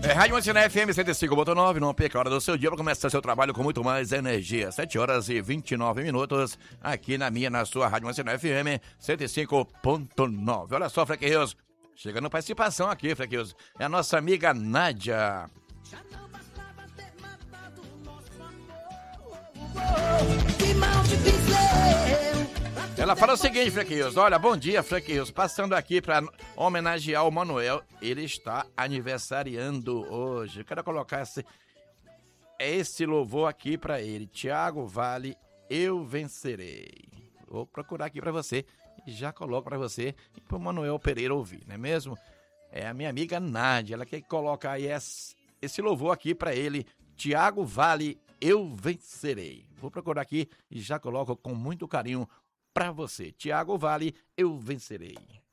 Rádio Mantina FM 105.9, não perca a hora do seu dia para começar seu trabalho com muito mais energia. 7h29 aqui na sua Rádio Mantina FM 105.9. Olha só, Frequeiros, chegando participação aqui, Frequeiros. É a nossa amiga Nádia. Ela fala o seguinte, Frequeiros, olha, bom dia, Frequeiros, passando aqui para homenagear o Manuel, ele está aniversariando hoje. Eu quero colocar esse louvor aqui para ele. Tiago Vale, eu vencerei. Vou procurar aqui para você e já coloco para você e para o Manuel Pereira ouvir, não é mesmo? É a minha amiga Nádia, ela quer que coloque aí esse louvor aqui para ele. Tiago Vale, eu vencerei. Vou procurar aqui e já coloco com muito carinho para você. Tiago Vale, eu vencerei.